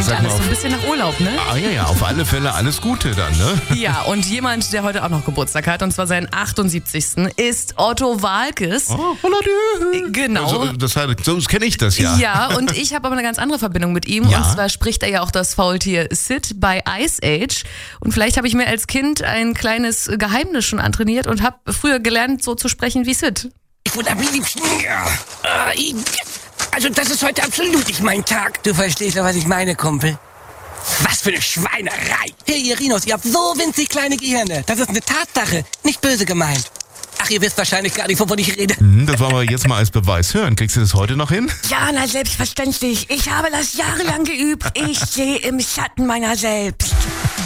Klingt sag mal alles so ein bisschen nach Urlaub, ne? ja, auf alle Fälle alles Gute dann, ne? Ja, und jemand, der heute auch noch Geburtstag hat, und zwar seinen 78. ist Otto Waalkes. Oh, holla. Genau. Also, sonst kenne ich das ja. Ja, und ich habe aber eine ganz andere Verbindung mit ihm. Ja? Und zwar spricht er ja auch das Faultier Sid bei Ice Age. Und vielleicht habe ich mir als Kind ein kleines Geheimnis schon antrainiert und habe früher gelernt, so zu sprechen wie Sid. Ich würde am liebsten... Also das ist heute absolut nicht mein Tag. Du verstehst ja, was ich meine, Kumpel. Was für eine Schweinerei. Hey, ihr Rhinos, ihr habt so winzig kleine Gehirne. Das ist eine Tatsache, nicht böse gemeint. Ach, ihr wisst wahrscheinlich gar nicht, wovon ich rede. Das wollen wir jetzt mal als Beweis hören. Kriegst du das heute noch hin? Ja, na selbstverständlich. Ich habe das jahrelang geübt. Ich sehe im Schatten meiner selbst.